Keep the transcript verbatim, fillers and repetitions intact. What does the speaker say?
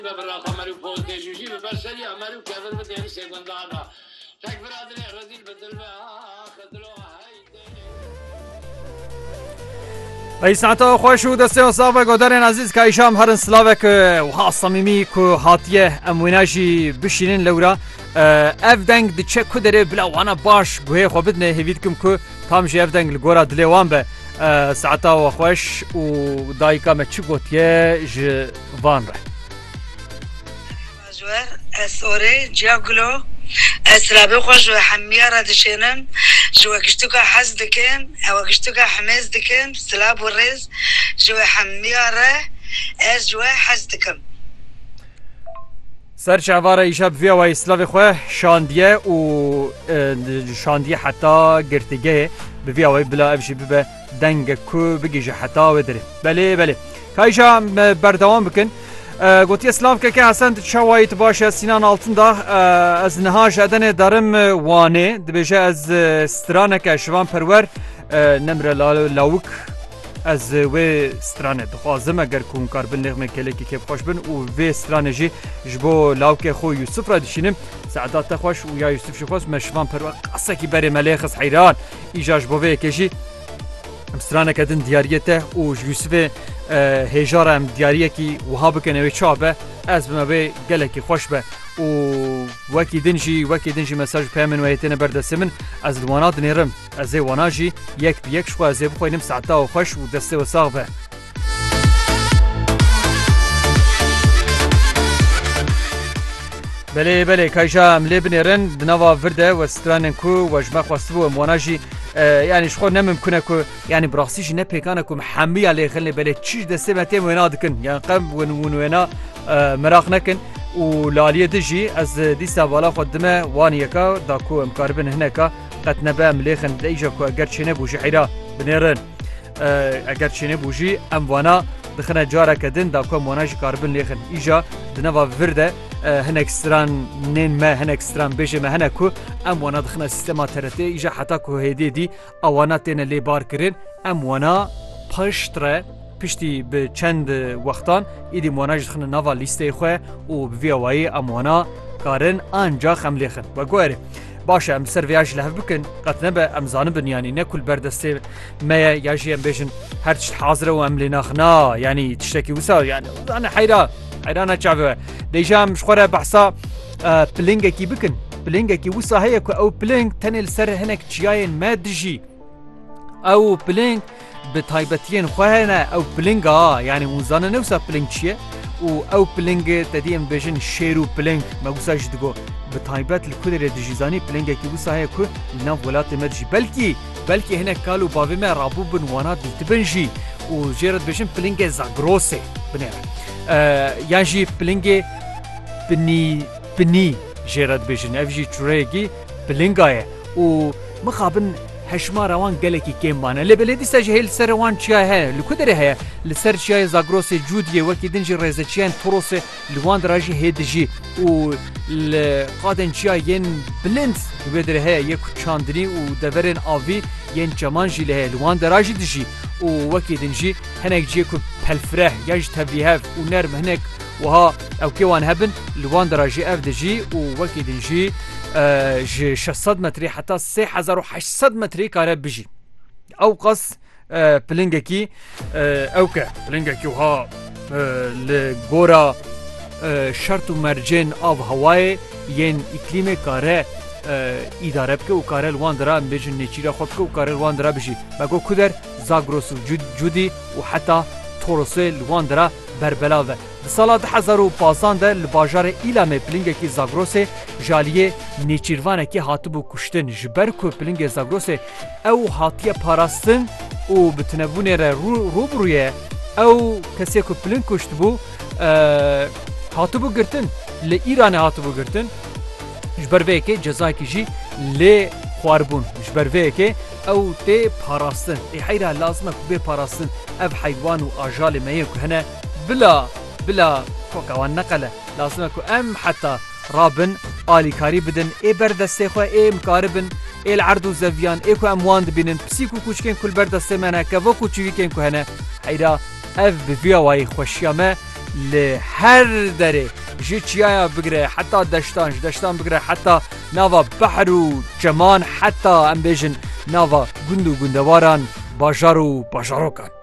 ای ساعتا خوش و دسته و صافه گودرین عزیز که ایشام هرن سلاوک و ها صمیمی که هاتیه اموناجی بشینن لورا اف دنگ دی چه کدره بلا وانا باش گوه خو بدنه هیوید کم که تامجی اف دنگ لگورا دلیوان به ساعتا و خوش و دایکا me چی گوتیه ج وان ره مازور اسوره جاگلو اسرابي خوش وحمية رادشينم جو كشتوكا حز دكن او كشتوكا حماز دكن سلاب والرز جو حمية ره از جو حز دكم سر شعوار ایشاب وی و اسلاوی خواه شاندیه و شاندیه حتی گرتگه به وی و بلا افشی ببه دنگ کو بگیجه حتی و داره بله بله که ایشا بردوان بکن گوتی اسلام که که حسن شوایت باشه سینان altında از نهاج ادن دارم وانه دبیجه از سترانه که شوان پرور نمره لاوک از و سترانه دخوازم اگر کون کار بن نغمه کلی که خوش بن و و سترانه جی جبو لاوک خو یوسف را دشینم سعادت خوش و یا یوسف شخص مشوان پرور قصه کی بری ملیخ حیران ایجاج بو و کجی سترانه کدن دیاریته و یوسف هجاره ام دیاریه کی وها بکنه و چابه از بما به گلکی خوش به و وکی دنجی وکی دنجی مساج پیامن و ایتن بردست من از دوانات نیرم از واناجی یک به یک شو از بخوینم ساعتا و خوش و دسته و ساغبه بله بله کایجا ملی بنیرن دنوا ورده و سترانن کو و جمع خواستو و مواناجی يعني شخو نممكن اكو يعني براخسيش نبيكانكم محمية اللي يخلي بالي تشيش دسته متين وينا دكن يعني قم ون وينا مراق نكن ولاليه دجي از ديستا بالا خدمه وانيكا داكو مقاربن هناك قد نبا مليخن ديجا كو اگر چنه بوجي حيرا بنيرن اگر چنه بوجي ام وانا دخنا جارا كدن داكو موناج قاربن ليخن ايجا دنوا ورده هناك ستران نين ما هناك ستران بيجي ما هناكو ام وانا دخنا سيستما ترتي ايجا حتى كو هيدي دي اوانا تين اللي بار كرين ام وانا پشتره پشتی به چند وقتان ایدی موناج دخنا نوا لیسته خواه و بوی وایی ام وانا کارن آنجا خملیخن و گواره باشه ام سر ویاج له بکن قد نبا ام زانبن يعني نكل بردسته ما ياجي ام بيجن هرش حاضره و ام لناخنا يعني تشتكي وسا يعني انا حيران حيران شعبه ديجا مش خوره بحثا بلينج كي بكن بلينج كي وسا هيك او بلينج تنل سر هناك تشياين ما دجي او بلينج بتايبتين خوهنا او بلينج اه يعني موزانه نوسا بلينج شيه و او بلينج تديم بيجن شيرو بلينج ما وساش دغو بتايبت الكودر دجيزاني بلينج كي وسا هيك ناف ولات مدجي بلكي بلكي هنا قالوا بابي ما رابو بن وانات تبنجي وجيرد بيجن بلينج زاغروسي بنير آه يانجي بلينج بني بني جيرد بيجن افجي تريجي بلينجايه و مخابن هشما روان گلکی کمانه لبلدی سجهل سروان چیا ہے لکودره ہے لسر چیا زاگروس جودیه وکی دنج رزچیان توروس لوان دراجی هدجی و لقادن چیا ین بلند بدره ہے یک چاندنی و دورن آوی ین چمانجی له لوان دراجی دجی و وکی دنجی هنک جی کو پلفره یاج تبیه و نرم هنک وها او كيوان هبن لوان دراجي اف دجي ووكي دنجي آه شصد متري حتى سه هزار وحشصد متري كاره بجي او قص آه بلينجكي آه اوكا بلينجكي وها آه لغورا آه شرط ومرجين اب هواي ين اقليم كاره آه اداره بك وكاره لوان درا بيجن نيچيرا خود كو كاره لوان درا بجي باگو كودر زاگروس جود جودي وحتى توروسي لوان درا بربلاوه سال دو هزار و پانزده ده لباجار ایلام پلینگ کی زاگروس جالیه نیچیروانه کی هاتبو کشتن جبر کو پلینگ زاگروس او هاتیه پاراستن او بتنبونه رو روبرویه او کسی کو پلینگ کشتبو هاتبو گرتن ل ایران هاتبو گرتن جبر وی کی جزای کی جی ل خواربون جبر وی کی او ته پاراستن ای حیرا لازمه به پاراستن اف حیوان و اجال میه هنا بلا بلا فوقوان نقله لازم اكو ام حتى رابن آلي كاري بدن اي بردسته خو اي مقاربن اي العرض وزفيان اي كو اموان بينن بسيكو كوچكن كل بردسته منا كفو كوچوي كن كو هنا هيدا اف بفيا واي خوشيامه li her derê ji çiyaya bigire heta deştan ji deştan bigire heta nava behr û çeman heta em bêjin nava gund û gundewaran bajar û bajarokan.